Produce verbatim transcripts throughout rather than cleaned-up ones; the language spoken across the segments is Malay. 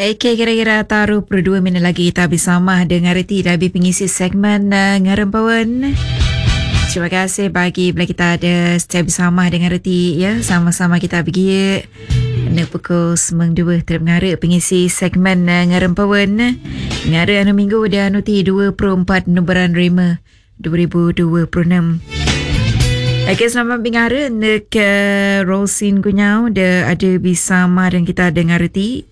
Okay, kira-kira taruh per dua minit lagi kita bersama dengan Reti dari pengisi segmen uh, Ngerempuan. Terima kasih bagi bila kita ada setiap bersama dengan Reti ya. Sama-sama kita pergi nak pukul sembilan dua terpengaruh pengisi segmen uh, Ngerempuan. Ngara anu minggu dan anu ti dua puluh empat Nobulan lima dua ribu dua puluh enam. Okay, selamat pengaruh nak uh, Rosin Kunyau dia ada bersama dengan kita dengan Reti.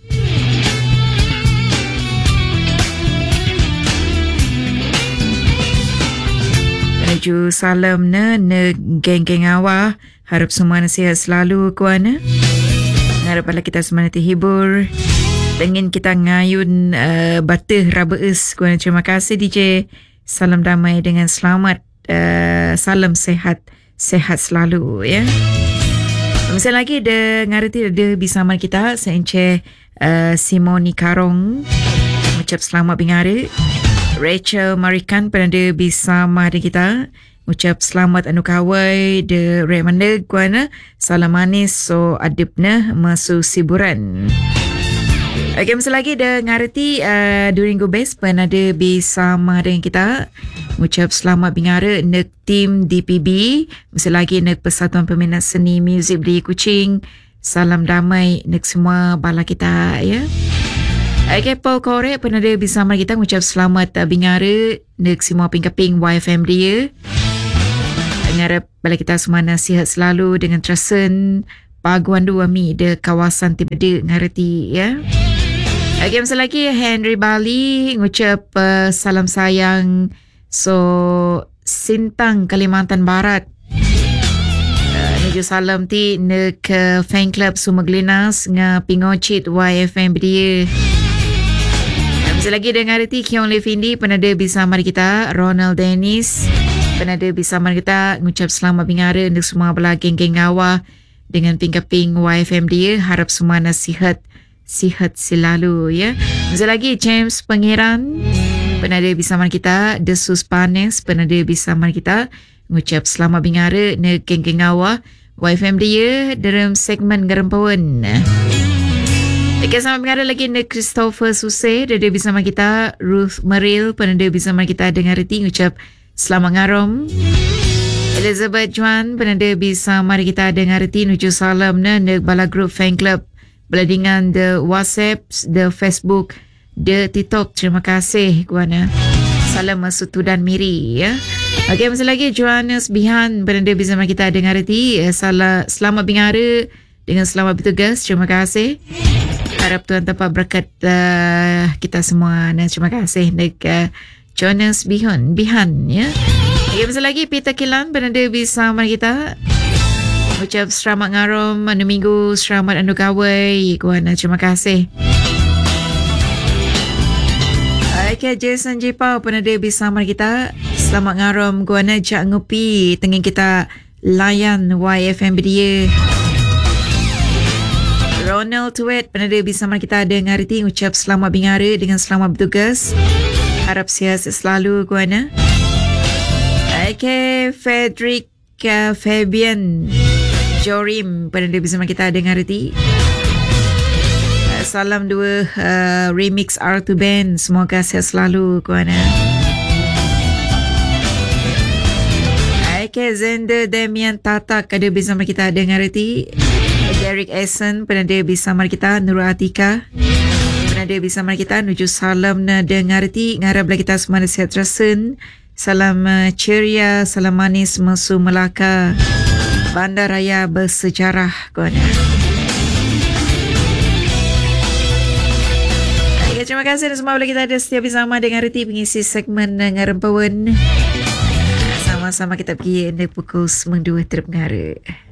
Menuju salam na ne geng-geng awak. Harap semua nasihat selalu kuana. Harap ala kita semua nanti hibur. Pengen kita ngayun uh, batih raba es kuana. Terima kasih D J. Salam damai dengan selamat. Uh, salam sehat. Sehat selalu ya. Misalnya lagi ada ngarti ada bersama kita. Saya encik uh, Simoni Karong. Ucap selamat bingare. Rachel Marikan pernah bersama dengan kita. Ucap selamat anu kawai de remanda kuana. Salam manis so adibna masuk siburan. Okey, masa lagi de ngarti uh, during go best pernah bersama dengan kita. Ucap selamat bingara nek tim D P B. Masa lagi nek Persatuan Peminat Seni Muzik di Kuching. Salam damai nek semua bala kita ya. Okay, Paul Korek pernah ada bersama kita mengucap selamat uh, bingara nek semua ping-keping Y F M dia. Ngarap bala kita semua nasihat selalu dengan terasen paguan dua mi de kawasan Tibede ngarti ya. Okay, masa lagi Henry Bali mengucap uh, salam sayang so Sintang Kalimantan Barat. Uh, nuju salam ti nek uh, fan club Sumaglinas nga pingocit Y F M dia. Sekali lagi dengan Reti Kiong Levindi pernah ada bersama kita. Ronald Dennis pernah ada bersama kita. Mengucap selamat bingara untuk semua belah geng-geng awak dengan ping-keping Y F M dia. Harap semua nasihat sihat selalu ya. Sekali lagi James Pangeran pernah ada bersama kita. Desus Panes pernah ada bersama kita. Mengucap selamat bingara untuk geng-geng awak Y F M dia dalam segmen Ngerempuan. Okay, sama pengaruh lagi ada Christopher Suseh. Dia ada bersama kita. Ruth Meril pernah ada bersama kita dengan Reti. Ucap selamat ngarom. Elizabeth Juan pernah ada bersama kita dengan Reti. Ucap salam na nek bala group fan club. Beladingan the WhatsApp, the Facebook, the TikTok. Terima kasih kuana. Salam masuk Tudan Miri ya. Okay, masa lagi Johannes Bihan pernah ada bersama kita dengan Reti. Salam, selamat bingara dengan selamat bertugas. Terima kasih. Harap Tuhan dapat berkat uh, kita semua dan terima kasih dekat uh, Jonas Bihan Bihan ya. Okay, masa lagi Peter Kilan pernah bersama kita. Ucap selamat ngarom anu minggu, selamat anu kawai kuana. Terima kasih. Okay, Jason J. Pau pernah bersama kita. Selamat ngarom kuana jak ngupi tengah kita layan Y F M dia. Ronald Tuet pernah ada bersama kita dengan Reti. Ucap selamat bingara dengan selamat bertugas. Harap sihat selalu kuana. Okay, Frederick uh, Fabian Jorim pernah ada bersama kita dengan Reti. Uh, salam dua uh, remix R two Band. Semoga sihat selalu kuana. Okay, Zender Damian Tatak ada bersama kita dengan Reti. Derek Essen pernah ada bersama kita. Nurul Atika pernah ada bersama kita. Nuju salam na dengar Reti. Ngarap lah kita semua nasihat terasen. Salam uh, ceria, salam manis masuk Melaka. Bandar Raya bersejarah kuana. Okay, terima kasih dan semua boleh kita ada setiap bersama dengan Reti pengisi segmen Ngerempuan. Sama-sama kita pergi untuk pukul sembilan dua terpengaruh.